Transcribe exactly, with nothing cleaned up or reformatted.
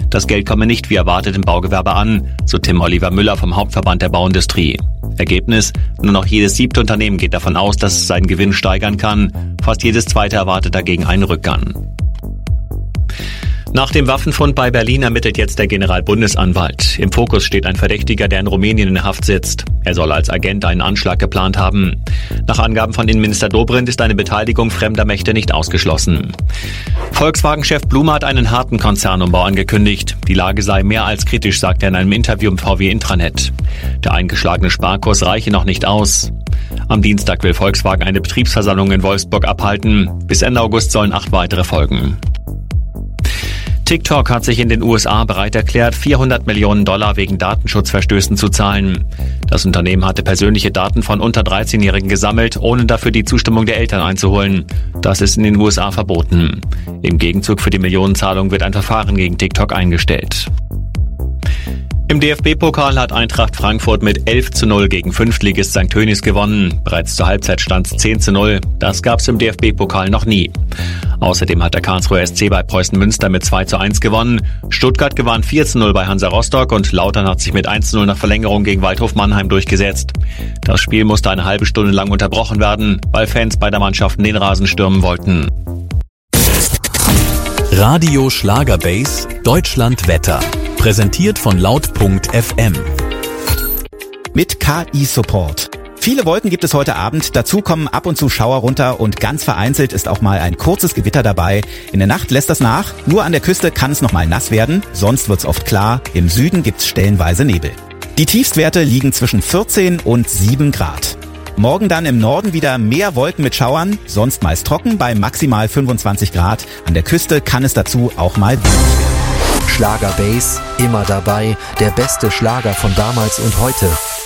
Das Geld komme nicht wie erwartet im Baugewerbe an, so Tim Oliver Müller vom Hauptverband der Bauindustrie. Ergebnis: Nur noch jedes siebte Unternehmen geht davon aus, dass es seinen Gewinn steigern kann. Fast jedes zweite erwartet dagegen einen Rückgang. Nach dem Waffenfund bei Berlin ermittelt jetzt der Generalbundesanwalt. Im Fokus steht ein Verdächtiger, der in Rumänien in Haft sitzt. Er soll als Agent einen Anschlag geplant haben. Nach Angaben von Innenminister Dobrindt ist eine Beteiligung fremder Mächte nicht ausgeschlossen. Volkswagen-Chef Blume hat einen harten Konzernumbau angekündigt. Die Lage sei mehr als kritisch, sagt er in einem Interview im V W Intranet. Der eingeschlagene Sparkurs reiche noch nicht aus. Am Dienstag will Volkswagen eine Betriebsversammlung in Wolfsburg abhalten. Bis Ende August sollen acht weitere folgen. TikTok hat sich in den U S A bereit erklärt, vierhundert Millionen Dollar wegen Datenschutzverstößen zu zahlen. Das Unternehmen hatte persönliche Daten von unter dreizehnjährigen gesammelt, ohne dafür die Zustimmung der Eltern einzuholen. Das ist in den U S A verboten. Im Gegenzug für die Millionenzahlung wird ein Verfahren gegen TikTok eingestellt. Im D F B-Pokal hat Eintracht Frankfurt mit elf zu null gegen Fünftligist Sankt Tönnies gewonnen. Bereits zur Halbzeit stand es zehn zu null. Das gab es im D F B-Pokal noch nie. Außerdem hat der Karlsruher S C bei Preußen Münster mit zwei zu eins gewonnen. Stuttgart gewann vier zu null bei Hansa Rostock und Lautern hat sich mit eins zu null nach Verlängerung gegen Waldhof Mannheim durchgesetzt. Das Spiel musste eine halbe Stunde lang unterbrochen werden, weil Fans beider Mannschaften den Rasen stürmen wollten. Radio Schlagerbase Deutschland Wetter. Präsentiert von laut punkt f m. Mit K I-Support. Viele Wolken gibt es heute Abend, dazu kommen ab und zu Schauer runter und ganz vereinzelt ist auch mal ein kurzes Gewitter dabei. In der Nacht lässt das nach, nur an der Küste kann es noch mal nass werden, sonst wird's oft klar, im Süden gibt's stellenweise Nebel. Die Tiefstwerte liegen zwischen vierzehn und sieben Grad. Morgen dann im Norden wieder mehr Wolken mit Schauern, sonst meist trocken bei maximal fünfundzwanzig Grad. An der Küste kann es dazu auch mal windig werden. Schlagerbase, immer dabei, der beste Schlager von damals und heute.